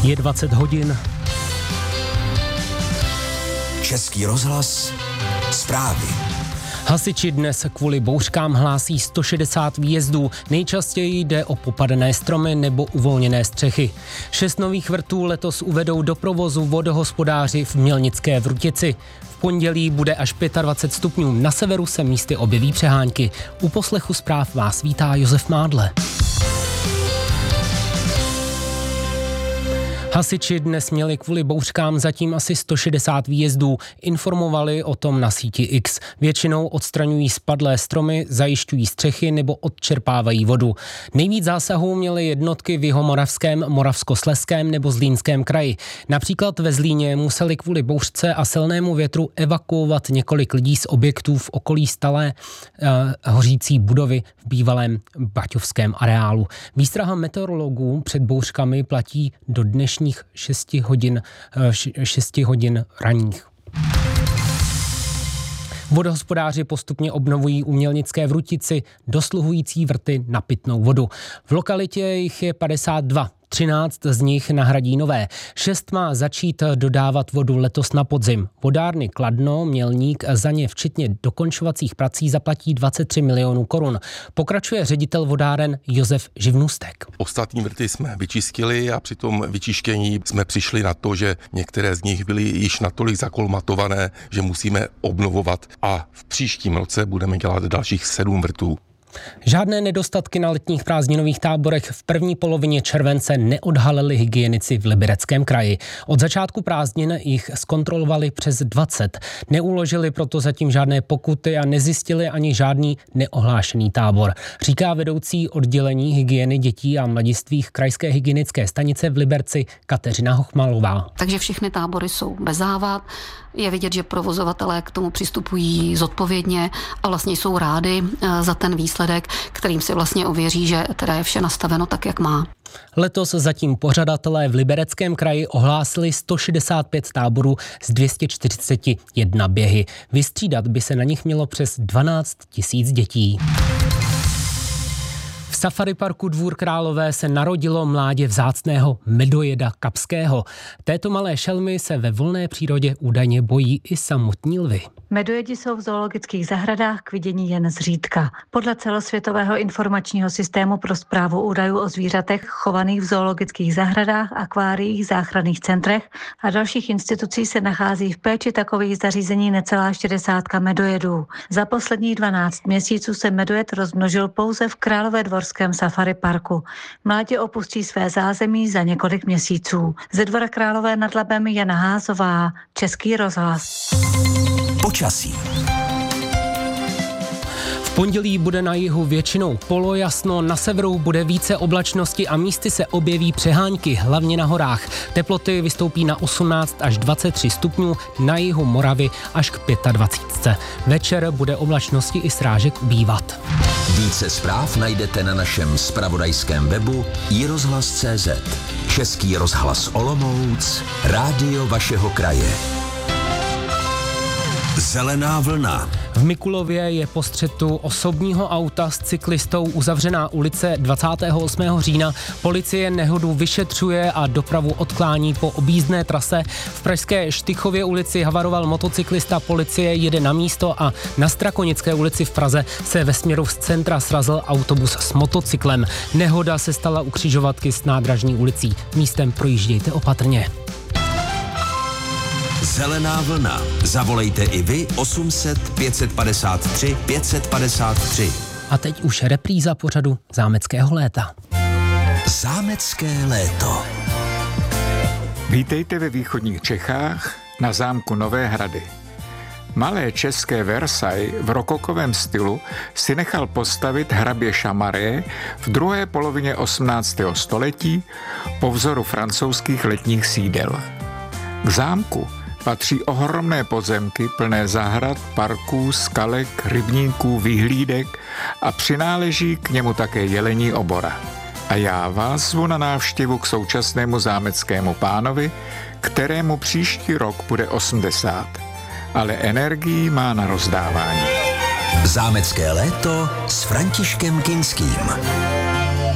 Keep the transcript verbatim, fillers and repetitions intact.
Je dvacet hodin. Český rozhlas, zprávy. Hasiči dnes kvůli bouřkám hlásí sto šedesát výjezdů. Nejčastěji jde o popadené stromy nebo uvolněné střechy. Šest nových vrtů letos uvedou do provozu vodohospodáři v Mělnické Vrutici. V pondělí bude až dvacet pět stupňů. Na severu se místy objeví přehánky. U poslechu zpráv vás vítá Josef Mádle. Hasiči dnes měli kvůli bouřkám zatím asi sto šedesát výjezdů. Informovali o tom na síti X. Většinou odstraňují spadlé stromy, zajišťují střechy nebo odčerpávají vodu. Nejvíc zásahů měly jednotky v Jihomoravském, Moravskoslezském nebo Zlínském kraji. Například ve Zlíně museli kvůli bouřce a silnému větru evakuovat několik lidí z objektů v okolí stalé eh, hořící budovy v bývalém baťovském areálu. Výstraha meteorologů před bouřkami platí do dnešní šesti hodin, šesti hodin ranních. Vodohospodáři postupně obnovují u Mělnické Vrutici dosluhující vrty na pitnou vodu. V lokalitě jich je padesát dva. třináct z nich nahradí nové. Šest má začít dodávat vodu letos na podzim. Vodárny Kladno, Mělník za ně včetně dokončovacích prací zaplatí dvacet tři milionů korun. Pokračuje ředitel vodáren Josef Živnůstek. Ostatní vrty jsme vyčistili a při tom vyčištění jsme přišli na to, že některé z nich byly již natolik zakolmatované, že musíme obnovovat a v příštím roce budeme dělat dalších sedm vrtů. Žádné nedostatky na letních prázdninových táborech v první polovině července neodhalili hygienici v Libereckém kraji. Od začátku prázdnin jich zkontrolovali přes dvacet. Neuložili proto zatím žádné pokuty a nezjistili ani žádný neohlášený tábor, říká vedoucí oddělení hygieny dětí a mladistvých krajské hygienické stanice v Liberci Kateřina Hochmalová. Takže všechny tábory jsou bez závad. Je vidět, že provozovatelé k tomu přistupují zodpovědně a vlastně jsou rádi za ten výsledek, kterým si vlastně ověří, že teda je vše nastaveno tak, jak má. Letos zatím pořadatelé v Libereckém kraji ohlásili sto šedesát pět táborů z dvě stě čtyřicet jedna běhy. Vystřídat by se na nich mělo přes dvanáct tisíc dětí. V safari parku Dvůr Králové se narodilo mládě vzácného medojeda kapského. Této malé šelmy se ve volné přírodě údajně bojí i samotní lvy. Medojedi jsou v zoologických zahradách k vidění jen zřídka. Podle celosvětového informačního systému pro správu údajů o zvířatech chovaných v zoologických zahradách, akváriích, záchranných centrech a dalších institucí se nachází v péči takových zařízení necelá šedesátka medojedů. Za posledních dvanáct měsíců se medojed rozmnožil pouze v Královédvorském safari parku. Mládě opustí své zázemí za několik měsíců. Ze Dvora Králové nad Labem Jana Házová, Český rozhlas. Počasí. V pondělí bude na jihu většinou polojasno, na severu bude více oblačnosti a místy se objeví přehánky, hlavně na horách. Teploty vystoupí na osmnáct až dvacet tři stupňů, na jihu Moravy až k dvacet pět. Večer bude oblačnosti i srážek ubývat. Více zpráv najdete na našem zpravodajském webu i rozhlas tečka cé zet. Český rozhlas Olomouc, rádio vašeho kraje. Zelená vlna. V Mikulově je po střetu osobního auta s cyklistou uzavřená ulice dvacátého osmého října. Policie nehodu vyšetřuje a dopravu odklání po objízdné trase. V pražské Štychově ulici havaroval motocyklista, policie jede na místo a na Strakonické ulici v Praze se ve směru z centra srazil autobus s motocyklem. Nehoda se stala u křižovatky s Nádražní ulicí. Místem projíždějte opatrně. Zelená vlna. Zavolejte i vy osm set pět padesát tři pět padesát tři. A teď už repríza pořadu Zámeckého léta. Zámecké léto. Vítejte ve východních Čechách na zámku Nové Hrady. Malé české Versailles v rokokovém stylu si nechal postavit hrabě Chamaré v druhé polovině osmnáctého století po vzoru francouzských letních sídel. K zámku patří ohromné pozemky plné zahrad, parků, skalek, rybníků, vyhlídek a přináleží k němu také jelení obora. A já vás zvu na návštěvu k současnému zámeckému pánovi, kterému příští rok bude osmdesát. Ale energii má na rozdávání. Zámecké léto s Františkem Kinským.